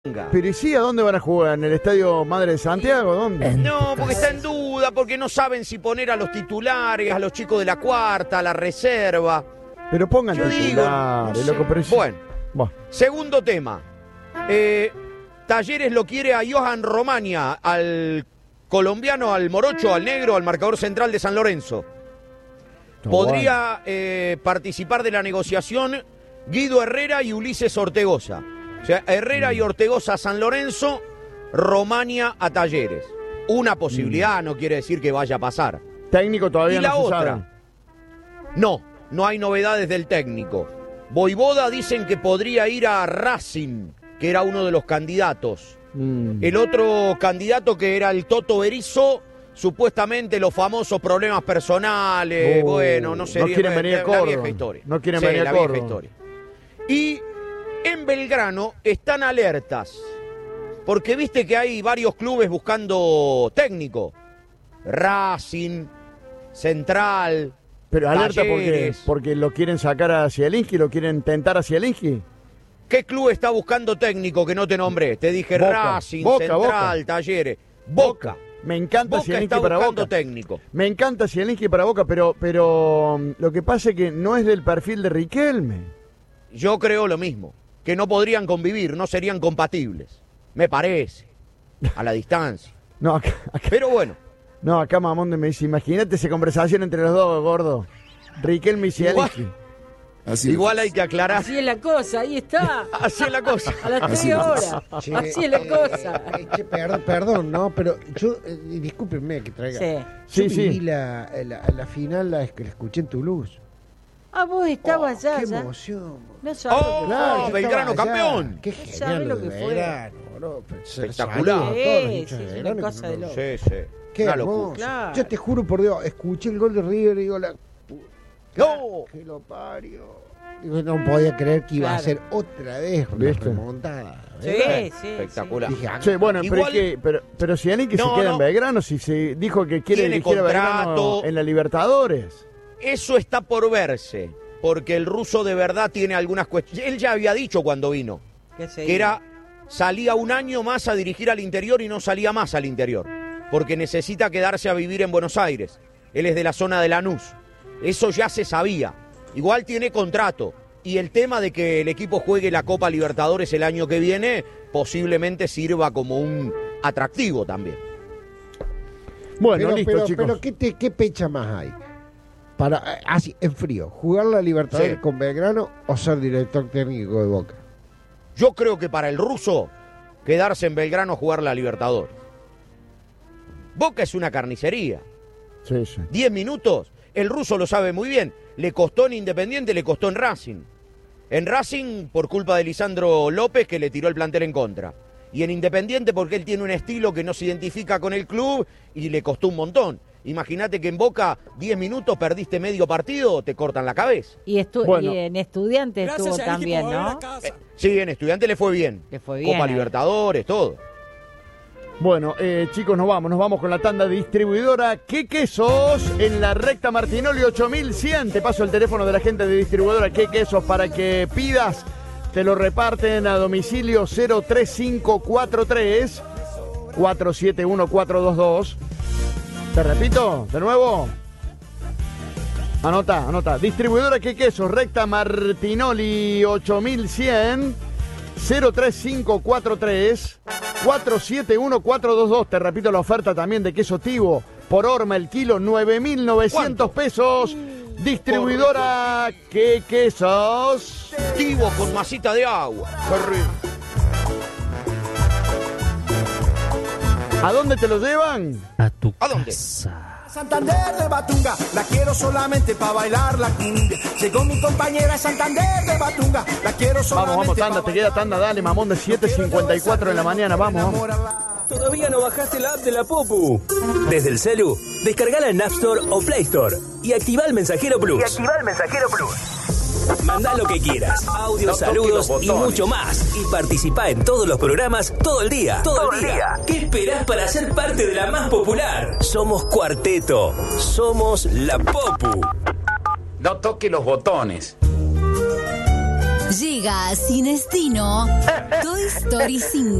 Pero ¿y sí? ¿A dónde van a jugar? ¿En el Estadio Madre de Santiago? ¿Dónde? No, porque está en duda, porque no saben si poner a los titulares, a los chicos de la cuarta, a la reserva. Pero pongan Yo titulares, digo, loco, pero sí. Bueno, segundo tema. Talleres lo quiere a Johan Romania, al colombiano, al morocho, al negro, al marcador central de San Lorenzo. Podría participar de la negociación Guido Herrera y Ulises Ortegoza. O sea, Herrera y Ortegoza a San Lorenzo, Romania a Talleres. Una posibilidad, no quiere decir que vaya a pasar. Técnico todavía y no la se otra, sabe. No hay novedades del técnico. Voivoda dicen que podría ir a Racing, que era uno de los candidatos. El otro candidato, que era el Toto Berizzo, supuestamente los famosos problemas personales, bueno, no sé. No quieren venir a Córdoba. La vieja historia. No quieren venir a Córdoba. Vieja historia. Y en Belgrano están alertas, porque viste que hay varios clubes buscando técnico. Racing, Central, Pero alerta Talleres. porque lo quieren sacar a Zielinski, lo quieren tentar a Zielinski. ¿Qué club está buscando técnico que no te nombré? Te dije Boca, Racing, Boca, Central, Boca. Talleres. Boca. Me encanta Boca Zielinski está para buscando Boca. técnico. Me encanta Zielinski para Boca, pero lo que pasa es que no es del perfil de Riquelme. Yo creo lo mismo, que no podrían convivir, no serían compatibles. Me parece, a la distancia. No, acá, Pero bueno. No, acá Mamonde me dice, imagínate esa conversación entre los dos, gordo. Riquelme y Zielinski. Igual hay que aclarar. Así es la cosa, ahí está. Así es la cosa. A las 3 horas. Che, Así es la cosa. che, perdón, no, pero yo, discúlpenme que traiga. Sí. Yo Sí, viví sí. la final, la escuché en Toulouse. Ah, vos estabas allá. Qué ya. emoción. No sabés lo que Claro, yo Belgrano estaba allá. campeón. Qué No genial sabés lo lo de que fue. Belgrano, bro. Espectacular. Saludos a todos los Sí, hinchas de sí, Belgrano una que cosa de loco. Sí. Qué Una hermoso. locura. Claro. Yo te juro por Dios, escuché el gol de River y digo, ¡No! que lo parió. Digo, no podía creer que iba a Claro. ser otra vez una ¿Viste? remontada. Sí, sí. Espectacular. Dije, Sí, bueno, Igual- pero Zielinski se No, queda no. en Belgrano, si se dijo que quiere Tiene dirigir a Belgrano contrato. en la Libertadores. Eso está por verse, porque el ruso de verdad tiene algunas cuestiones. Él ya había dicho cuando vino, que era, salía un año más a dirigir al interior y no salía más al interior, porque necesita quedarse a vivir en Buenos Aires. Él es de la zona de Lanús. Eso ya se sabía. Igual tiene contrato. Y el tema de que el equipo juegue la Copa Libertadores el año que viene posiblemente sirva como un atractivo también. Bueno, pero, listo, pero, chicos. pero ¿qué pecha más hay? Para, así, en frío, ¿jugar la Libertadores Sí. con Belgrano o ser director técnico de Boca? Yo creo que para el ruso, quedarse en Belgrano a jugar la Libertadores. Boca es una carnicería. Sí, sí. 10 minutos, el ruso lo sabe muy bien. Le costó en Independiente, le costó en Racing. En Racing por culpa de Lisandro López, que le tiró el plantel en contra. Y en Independiente porque él tiene un estilo que no se identifica con el club y le costó un montón. Imagínate que en Boca 10 minutos perdiste medio partido, te cortan la cabeza. Y, Bueno. y en Estudiantes estuvo también, ¿no? Sí, en Estudiante le fue bien. Le fue bien Copa ahí. Libertadores, todo. Bueno, chicos, nos vamos con la tanda distribuidora. ¿Qué quesos? En la recta Martinoli 8100. Te paso el teléfono de la gente de distribuidora. ¿Qué quesos? Para que pidas, te lo reparten a domicilio 03543 471 422. Te repito, de nuevo. Anota. Distribuidora ¿Qué quesos? Recta Martinoli 8100 03543 471 422. Te repito la oferta también de queso Tivo por horma el kilo, 9.900 pesos. Distribuidora ¿Qué quesos? Tivo con masita de agua. Qué rico. ¿A dónde te lo llevan? A tu ¿A dónde? casa. Santander de Batunga, la quiero solamente para bailar la cumbia. Llegó mi compañera Santander de Batunga, la quiero solamente Vamos, tanda, te queda tanda, dale, mamón, de 7:54 de la mañana, vamos. ¿Todavía no bajaste la app de la Popu? Desde el celu, descargala en App Store o Play Store y activa el Mensajero Plus. Mandá lo que quieras, audio, No toques saludos los y botones. mucho más. Y participá en todos los programas todo el día. Todo el día. ¿Qué esperás para ser parte de la más popular? Somos Cuarteto. Somos la Popu. No toque los botones. Llega a Cinestino Toy Story 5.